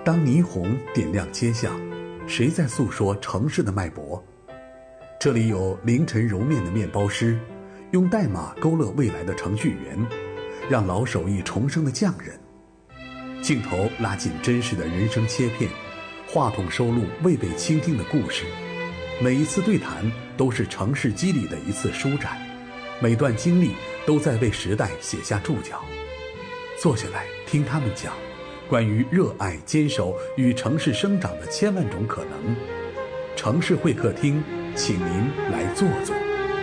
当霓虹点亮街巷，谁在诉说城市的脉搏？这里有凌晨揉面的面包师，用代码勾勒未来的程序员，让老手艺重生的匠人。镜头拉近真实的人生切片，话筒收录未被倾听的故事。每一次对谈都是城市肌理的一次舒展，每段经历都在为时代写下注脚。坐下来听他们讲关于热爱、坚守与城市生长的千万种可能。城市会客厅，请您来坐坐。